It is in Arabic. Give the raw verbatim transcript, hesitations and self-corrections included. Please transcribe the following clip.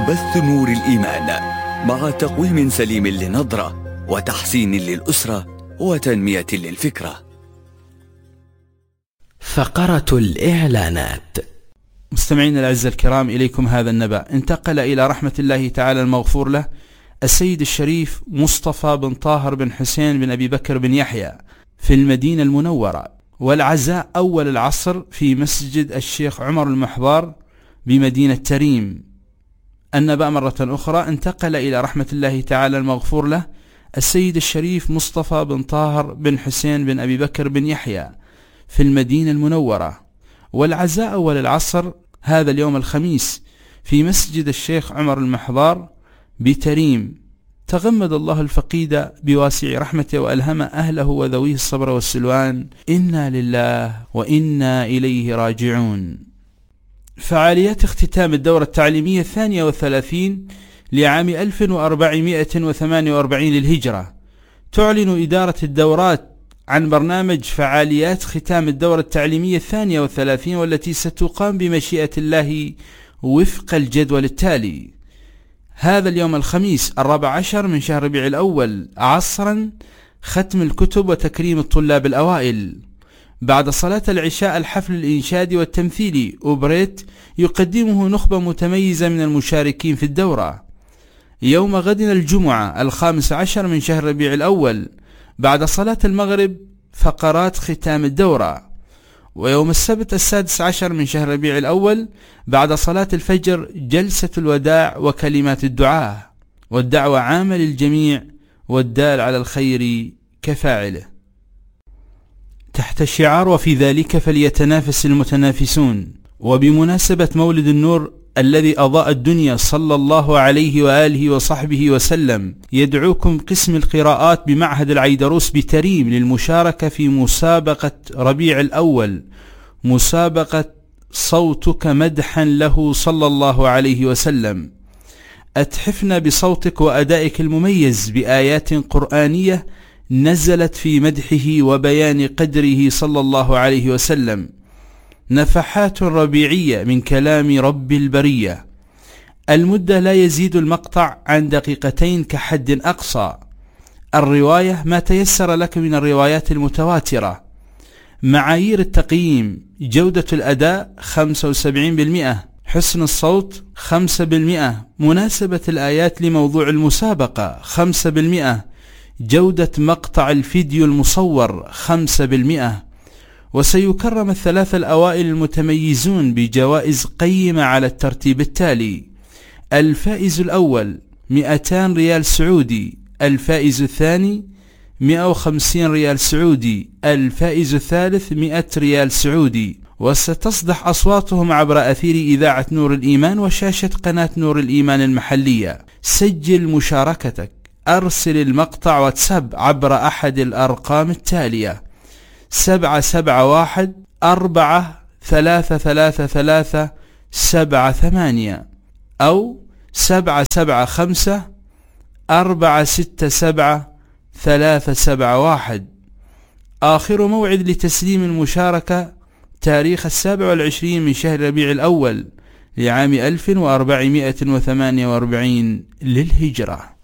بث نور الإيمان مع تقويم سليم للنظرة وتحسين للأسرة وتنمية للفكرة. فقرة الإعلانات. مستمعينا الأعزاء الكرام، إليكم هذا النبأ. انتقل إلى رحمة الله تعالى المغفور له السيد الشريف مصطفى بن طاهر بن حسين بن أبي بكر بن يحيى في المدينة المنورة، والعزاء أول العصر في مسجد الشيخ عمر المحضار بمدينة تريم. النبأ مرة أخرى، انتقل إلى رحمة الله تعالى المغفور له السيد الشريف مصطفى بن طاهر بن حسين بن أبي بكر بن يحيى في المدينة المنورة، والعزاء أول العصر هذا اليوم الخميس في مسجد الشيخ عمر المحضار بتريم. تغمد الله الفقيد بواسع رحمته وألهم أهله وذويه الصبر والسلوان. إنا لله وإنا إليه راجعون. فعاليات اختتام الدورة التعليمية الثانية والثلاثين لعام ألف وأربعمائة وثمانية وأربعين للهجرة. تعلن إدارة الدورات عن برنامج فعاليات ختام الدورة التعليمية الثانية والثلاثين، والتي ستقام بمشيئة الله وفق الجدول التالي: هذا اليوم الخميس الرابع عشر من شهر ربيع الأول عصرا ختم الكتب وتكريم الطلاب الأوائل. بعد صلاة العشاء الحفل الإنشادي والتمثيلي أوبريت يقدمه نخبة متميزة من المشاركين في الدورة. يوم غد الجمعة الخامس عشر من شهر ربيع الأول بعد صلاة المغرب فقرات ختام الدورة. ويوم السبت السادس عشر من شهر ربيع الأول بعد صلاة الفجر جلسة الوداع وكلمات الدعاء، والدعوة عامة للجميع والدال على الخير كفاعله. تحت الشعار وفي ذلك فليتنافس المتنافسون، وبمناسبة مولد النور الذي أضاء الدنيا صلى الله عليه وآله وصحبه وسلم، يدعوكم قسم القراءات بمعهد العيدروس بتريم للمشاركة في مسابقة ربيع الأول، مسابقة صوتك مدحا له صلى الله عليه وسلم. أتحفنا بصوتك وأدائك المميز بآيات قرآنية نزلت في مدحه وبيان قدره صلى الله عليه وسلم، نفحات ربيعية من كلام رب البرية. المدة لا يزيد المقطع عن دقيقتين كحد أقصى. الرواية ما تيسر لك من الروايات المتواترة. معايير التقييم: جودة الأداء خمسة وسبعين بالمئة، حسن الصوت خمسة بالمئة، مناسبة الآيات لموضوع المسابقة خمسة بالمئة، جودة مقطع الفيديو المصور خمسة بالمئة. وسيكرم الثلاثة الأوائل المتميزون بجوائز قيمة على الترتيب التالي: الفائز الأول مئتان ريال سعودي، الفائز الثاني مئة وخمسين ريال سعودي، الفائز الثالث مئة ريال سعودي. وستصدح أصواتهم عبر أثير إذاعة نور الإيمان وشاشة قناة نور الإيمان المحلية. سجل مشاركتك، أرسل المقطع واتساب عبر أحد الأرقام التالية: سبعة سبعة واحد أربعة ثلاثة ثلاثة ثلاثة سبعة ثمانية أو سبعة سبعة خمسة أربعة ستة سبعة ثلاثة سبعة واحد. آخر موعد لتسليم المشاركة تاريخ السابع والعشرين من شهر ربيع الأول لعام ألف وأربعمائة وثمانية وأربعين للهجرة.